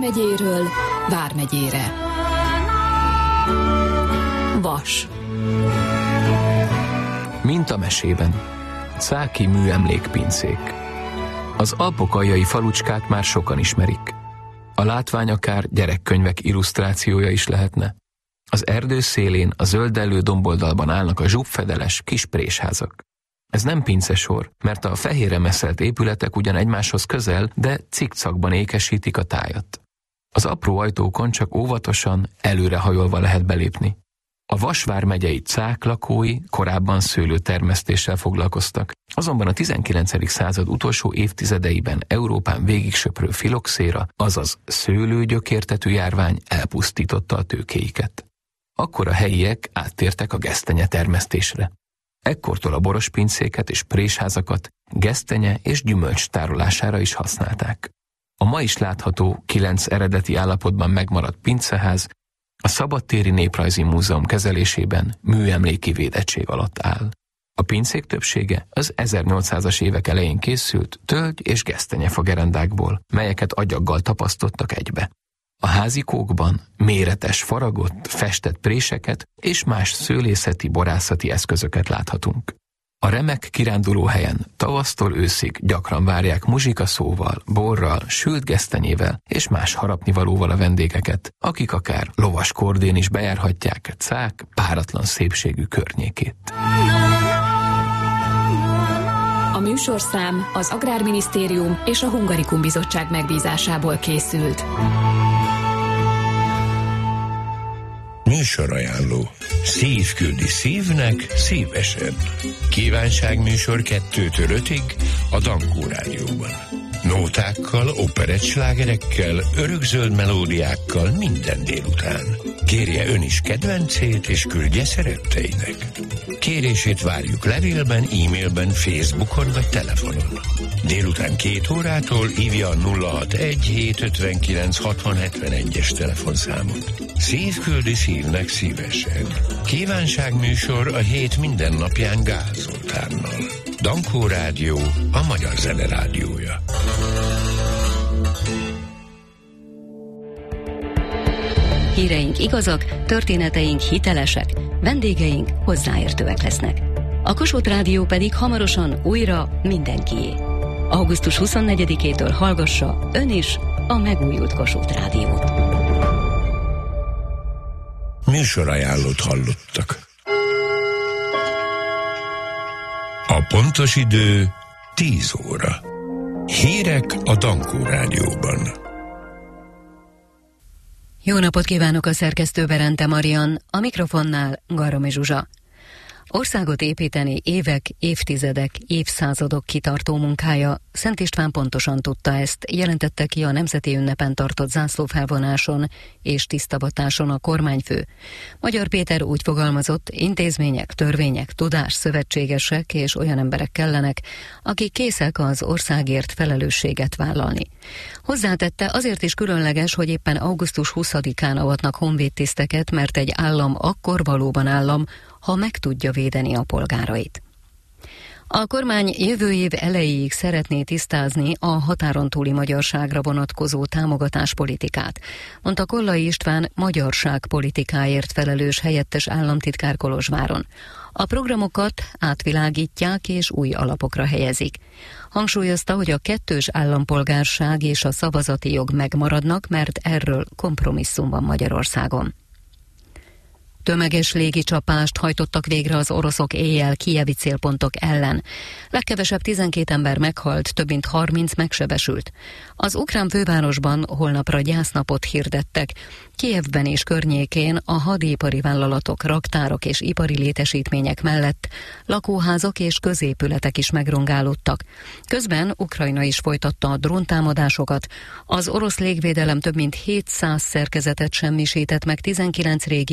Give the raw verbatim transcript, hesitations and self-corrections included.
vármegyéről vármegyére. Vas. Mint a mesében. Cáki műemlékpincék. Az Alpok aljai falucskát már sokan ismerik. A látvány akár gyerekkönyvek illusztrációja is lehetne. Az erdő szélén a zöldellő domboldalban állnak a zsúbfedeles kis présházak. Ez nem pincesor, mert a fehérre meszelt épületek ugyan egymáshoz közel, de cikcakban ékesítik a tájat. Az apró ajtókon csak óvatosan, előrehajolva lehet belépni. A Vas vármegyei Cák lakói korábban szőlőtermesztéssel foglalkoztak, azonban a tizenkilencedik század utolsó évtizedeiben Európán végig söprő filoxéra, azaz szőlőgyökértetű járvány elpusztította a tőkéiket. Akkor a helyiek áttértek a gesztenye termesztésre. Ekkortól a borospincéket és présházakat gesztenye és gyümölcs tárolására is használták. A ma is látható kilenc eredeti állapotban megmaradt pinceház a Szabadtéri Néprajzi Múzeum kezelésében műemléki védettség alatt áll. A pincék többsége az ezernyolcszázas évek elején készült tölgy- és gesztenyefa gerendákból, melyeket agyaggal tapasztottak egybe. A házikókban méretes faragott, festett préseket és más szőlészeti, borászati eszközöket láthatunk. A remek kirándulóhelyen tavasztól őszig gyakran várják muzsikaszóval, borral, sült gesztenyével és más harapnivalóval a vendégeket, akik akár lovas kordén is bejárhatják Cák páratlan szépségű környékét. A műsorszám az Agrárminisztérium és a Hungarikum Bizottság megbízásából készült. Műsorajánló. Szív küldi szívnek szívesen. Kívánságműsor kettőtől ötig a Dankó Rádióban. Nótákkal, operettslágerekkel, örökzöld melódiákkal minden délután. Kérje ön is kedvencét és küldje szeretteinek. Kérését várjuk levélben, e-mailben, Facebookon vagy telefonon. Délután két órától hívja a nulla hatvanegy hétszázötvenkilenc hatvan hetvenegyes telefonszámot. Szív küldi szívnek szívesen. Kívánságműsor a hét minden napján Gál Zoltánnal. Dankó Rádió, a magyar zene rádiója. Híreink igazak, történeteink hitelesek, vendégeink hozzáértőek lesznek. A Kossuth Rádió pedig hamarosan újra mindenkié. augusztus huszonnegyedikétől hallgassa ön is a megújult Kossuth Rádiót. Műsorajánlót hallottak. A pontos idő tíz óra. Hírek a Dankó Rádióban. Jó napot kívánok, a szerkesztő Berente Marian, a mikrofonnál Garomi Zsuzsa. Országot építeni évek, évtizedek, évszázadok kitartó munkája. Szent István pontosan tudta ezt, jelentette ki a nemzeti ünnepen tartott zászlófelvonáson és tisztavatáson a kormányfő. Magyar Péter úgy fogalmazott, intézmények, törvények, tudás, szövetségesek és olyan emberek kellenek, akik készek az országért felelősséget vállalni. Hozzátette, azért is különleges, hogy éppen augusztus huszadikán avatnak honvédtiszteket, mert egy állam akkor valóban állam, ha meg tudja védeni a polgárait. A kormány jövő év elejéig szeretné tisztázni a határon túli magyarságra vonatkozó támogatáspolitikát, mondta Kollai István magyarságpolitikáért felelős helyettes államtitkár Kolozsváron. A programokat átvilágítják és új alapokra helyezik. Hangsúlyozta, hogy a kettős állampolgárság és a szavazati jog megmaradnak, mert erről kompromisszum van Magyarországon. Tömeges légicsapást hajtottak végre az oroszok éjjel kijevi célpontok ellen. Legkevesebb tizenkét ember meghalt, több mint harminc megsebesült. Az ukrán fővárosban holnapra gyásznapot hirdettek. Kijevben és környékén a hadipari vállalatok, raktárok és ipari létesítmények mellett lakóházak és középületek is megrongálódtak. Közben Ukrajna is folytatta a dróntámadásokat. Az orosz légvédelem több mint hétszáz szerkezetet semmisített meg tizenkilenc régi